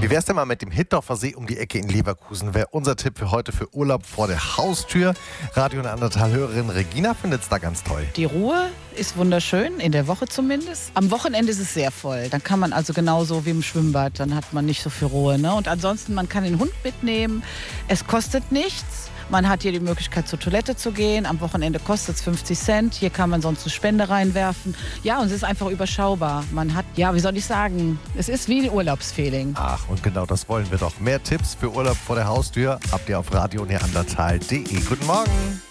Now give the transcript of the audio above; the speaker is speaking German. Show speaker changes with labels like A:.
A: Wie wär's denn mal mit dem Hittorfer See um die Ecke in Leverkusen? Wäre unser Tipp für heute für Urlaub vor der Haustür. Radio Neandertal-Hörerin Regina findet's da ganz toll.
B: Die Ruhe ist wunderschön, in der Woche zumindest. Am Wochenende ist es sehr voll. Dann kann man also genauso wie im Schwimmbad, dann hat man nicht so viel Ruhe. Ne? Und ansonsten, man kann den Hund mitnehmen. Es kostet nichts. Man hat hier die Möglichkeit, zur Toilette zu gehen. Am Wochenende kostet es 50 Cent. Hier kann man sonst eine Spende reinwerfen. Ja, und es ist einfach überschaubar. Man hat, ja, wie soll ich sagen, es ist wie ein Urlaubsfeeling.
A: Ach, und genau das wollen wir doch. Mehr Tipps für Urlaub vor der Haustür habt ihr auf radioneandertal.de. Guten Morgen.